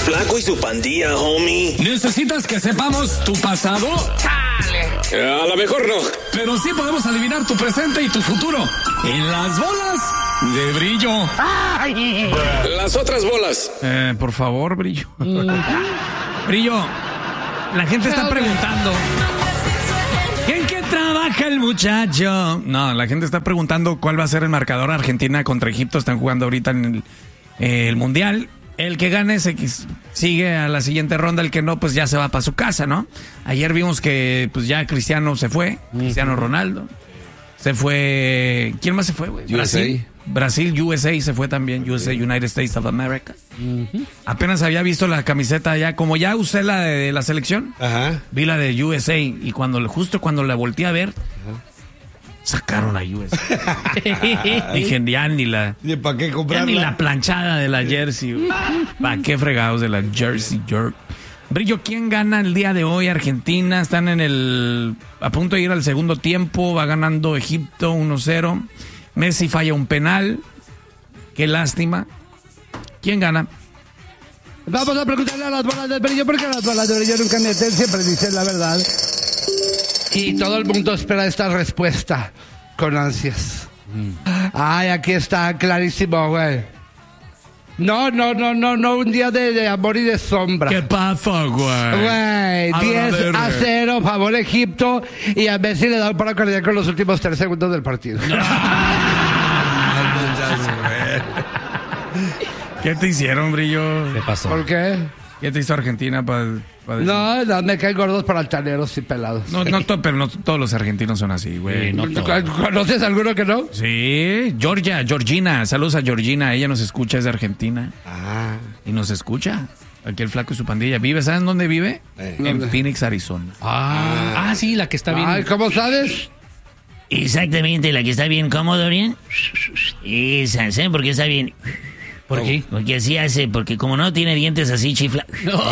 Flaco y su Pandilla, homie. ¿Necesitas que sepamos tu pasado? ¡Chale! A lo mejor no. Pero sí podemos adivinar tu presente y tu futuro. En las bolas de Brillo. ¡Ay! Las otras bolas. Por favor, Brillo. Brillo, la gente está preguntando. ¿En qué trabaja el muchacho? No, la gente está preguntando cuál va a ser el marcador. Argentina contra Egipto están jugando ahorita en el Mundial. El que gane sigue a la siguiente ronda, el que no, pues ya se va para su casa, ¿no? Ayer vimos que pues ya Cristiano se fue, Cristiano Ronaldo. Se fue... ¿Quién más se fue, güey? Brasil, USA se fue también, USA, United States of America. Apenas había visto la camiseta ya, como ya usé la de la selección, vi la de USA y justo cuando la volteé a ver, sacaron a USA. Dije, ya ni la... ¿Para qué comprarla? Ya ni la planchada de la jersey. ¿Para qué fregados de la jersey, jerk? Brillo, ¿quién gana el día de hoy? Argentina, están a punto de ir al segundo tiempo, va ganando Egipto 1-0. Messi falla un penal. Qué lástima. ¿Quién gana? Vamos a preguntarle a las bolas del Brillo, porque las bolas del Brillo nunca mienten, siempre dicen la verdad. Y todo el mundo espera esta respuesta con ansias. Ay, aquí está clarísimo, güey. No, un día de amor y de sombra. ¿Qué pasa, güey? Güey, 10-0, favor Egipto, y a Messi le da un paro cardíaco en los últimos 3 segundos del partido. ¿Qué te hicieron, Brillo? ¿Qué pasó? ¿Por qué? ¿Qué te hizo Argentina para decir? No, me caen gordos para altaneros y pelados. Pero no todos los argentinos son así, güey. ¿Conoces alguno que no? Sí, Georgina. Saludos a Georgina. Ella nos escucha, es de Argentina. Y nos escucha. Aquí el Flaco y su Pandilla. ¿Sabes dónde vive? En Phoenix, Arizona. Sí, la que está bien. Ay, ¿cómo sabes? Exactamente, la que está bien cómodo, ¿bien? Esa, ¿saben por qué está bien? ¿Por qué? Porque así hace, porque como no tiene dientes así chifla.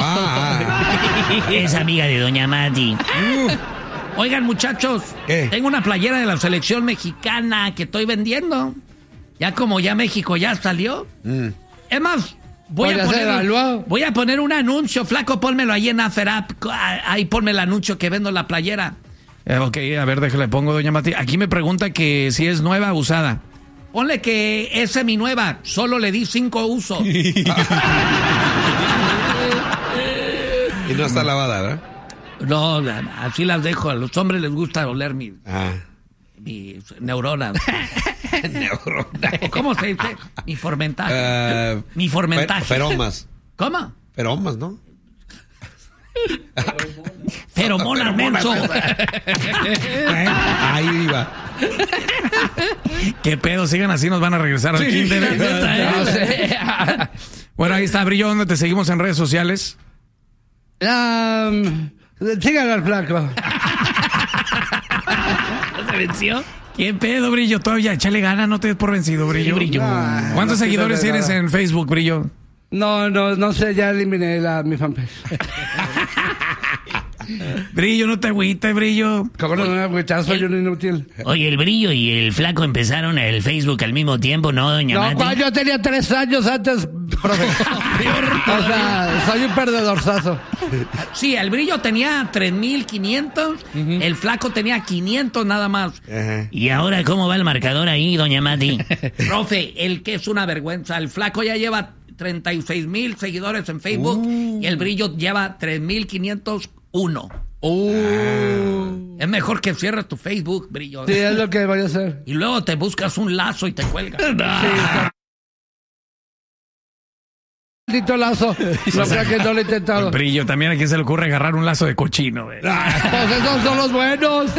Es amiga de Doña Mati. Oigan, muchachos, tengo una playera de la selección mexicana que estoy vendiendo. Ya como ya México ya salió. Es más, voy a poner un anuncio, Flaco, pónmelo ahí en AferApp. Ahí ponme el anuncio que vendo la playera. Ok, a ver, déjale, pongo, Doña Mati. Aquí me pregunta que si es nueva o usada. Ponle que es seminueva, solo le di 5 usos. Y no está lavada, ¿verdad? No, así las dejo. A los hombres les gusta oler mis neuronas. ¿Cómo se dice? Mi formentaje. Mi formentaje. Feromas. ¿Cómo? Feromas, ¿no? Feromonas, menso. Ahí iba. ¿Qué pedo? Sigan así, nos van a regresar al kinder. No sé. Bueno, ahí está, Brillo. ¿Dónde te seguimos en redes sociales? Síganlo al Flaco. ¿Se venció? ¿Qué pedo, Brillo? Todavía, échale gana, no te des por vencido, Brillo. ¿Cuántos seguidores tienes en Facebook, Brillo? No sé, ya eliminé mi fanpage. Brillo, no te agüites, Brillo. ¿Cómo no me agüitas? Soy un inútil. Oye, el Brillo y el Flaco empezaron el Facebook al mismo tiempo, ¿no, Doña Mati? Yo tenía 3 años antes, profe. O sea, soy un perdedorzazo. Sí, el Brillo tenía 3,500, el Flaco tenía 500 nada más. ¿Y ahora cómo va el marcador ahí, Doña Mati? Profe, el que es una vergüenza. El Flaco ya lleva 36,000 seguidores en Facebook y el Brillo lleva 3,501. Es mejor que cierres tu Facebook, Brillo. Sí, es lo que voy a hacer. Y luego te buscas un lazo y te cuelgas. Maldito lazo. No creo que no lo he intentado. Brillo, también a quién se le ocurre agarrar un lazo de cochino, güey. Pues esos son los buenos.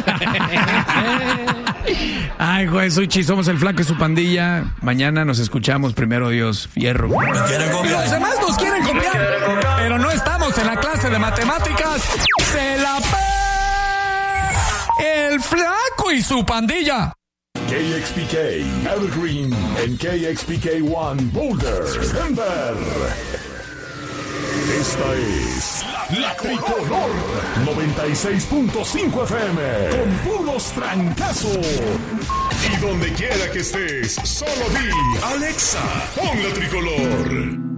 Ay, güey, Suchi, somos el Flaco y su Pandilla. Mañana nos escuchamos, primero Dios, fierro. Los demás nos quieren copiar, pero no estamos en la clase de matemáticas. ¡Se la el Flaco y su Pandilla! KXPK, Evergreen, en KXPK1, Boulder, Denver. Esta es la Tricolor 96.5 FM, con puros francazos. Y donde quiera que estés, solo di, Alexa, pon la Tricolor.